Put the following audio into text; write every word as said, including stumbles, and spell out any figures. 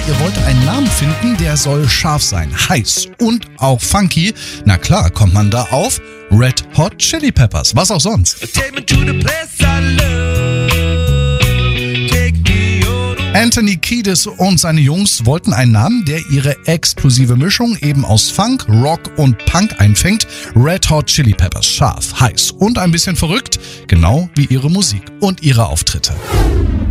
ihr wollt einen Namen finden, der soll scharf sein, heiß und auch funky. Na klar, kommt man da auf Red Hot Chili Peppers, was auch sonst. Anthony Kiedis und seine Jungs wollten einen Namen, der ihre explosive Mischung eben aus Funk, Rock und Punk einfängt. Red Hot Chili Peppers, scharf, heiß und ein bisschen verrückt, genau wie ihre Musik und ihre Auftritte.